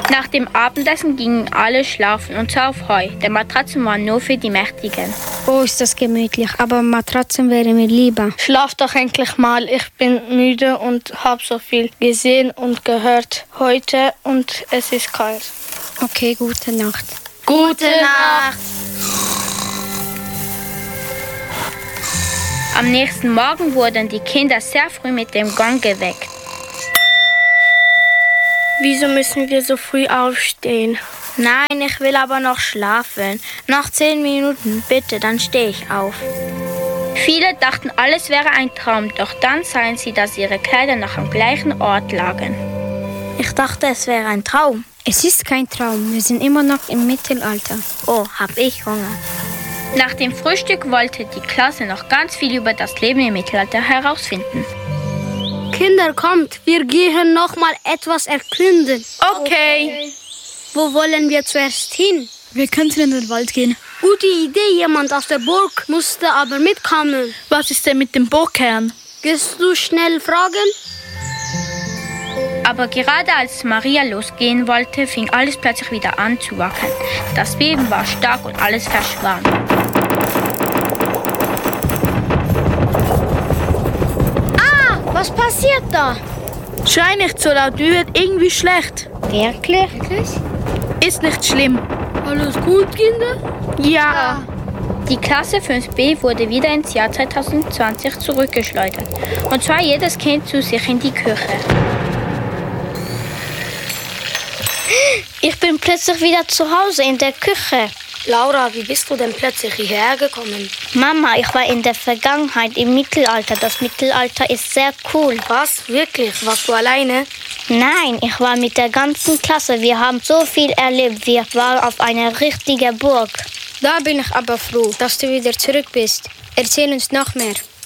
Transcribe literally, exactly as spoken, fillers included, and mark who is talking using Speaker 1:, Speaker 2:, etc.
Speaker 1: Nach dem Abendessen gingen alle schlafen und zwar auf Heu. Der Matratzen waren nur für die Mächtigen.
Speaker 2: Oh, ist das gemütlich, aber Matratzen wäre mir lieber.
Speaker 3: Schlaf doch endlich mal, ich bin müde und habe so viel gesehen und gehört heute und es ist kalt.
Speaker 2: Okay, gute Nacht.
Speaker 3: Gute Nacht!
Speaker 1: Am nächsten Morgen wurden die Kinder sehr früh mit dem Gong geweckt.
Speaker 3: Wieso müssen wir so früh aufstehen?
Speaker 4: Nein, ich will aber noch schlafen. Noch zehn Minuten, bitte, dann stehe ich auf.
Speaker 1: Viele dachten, alles wäre ein Traum, doch dann sahen sie, dass ihre Kleider noch am gleichen Ort lagen.
Speaker 4: Ich dachte, es wäre ein Traum.
Speaker 2: Es ist kein Traum, wir sind immer noch im Mittelalter.
Speaker 4: Oh, hab ich Hunger.
Speaker 1: Nach dem Frühstück wollte die Klasse noch ganz viel über das Leben im Mittelalter herausfinden.
Speaker 3: Kinder, kommt, wir gehen noch mal etwas erkunden.
Speaker 1: Okay.
Speaker 3: Wo wollen wir zuerst hin?
Speaker 5: Wir könnten in den Wald gehen.
Speaker 3: Gute Idee, jemand aus der Burg musste aber mitkommen.
Speaker 5: Was ist denn mit dem Burgkern?
Speaker 3: Gehst du schnell fragen?
Speaker 1: Aber gerade als Maria losgehen wollte, fing alles plötzlich wieder an zu wackeln. Das Beben war stark und alles verschwand.
Speaker 3: Ah, was passiert da?
Speaker 5: Schrei nicht so laut, mir wird irgendwie schlecht.
Speaker 2: Wirklich?
Speaker 5: Ist nicht schlimm.
Speaker 3: Alles gut, Kinder?
Speaker 5: Ja.
Speaker 1: Die Klasse fünf b wurde wieder ins Jahr zweitausendzwanzig zurückgeschleudert. Und zwar jedes Kind zu sich in die Küche.
Speaker 4: Ich bin plötzlich wieder zu Hause in der Küche.
Speaker 3: Laura, wie bist du denn plötzlich hierher gekommen?
Speaker 4: Mama, ich war in der Vergangenheit im Mittelalter. Das Mittelalter ist sehr cool.
Speaker 3: Was? Wirklich? Warst du alleine?
Speaker 4: Nein, ich war mit der ganzen Klasse. Wir haben so viel erlebt. Wir waren auf einer richtigen Burg.
Speaker 2: Da bin ich aber froh, dass du wieder zurück bist. Erzähl uns noch mehr.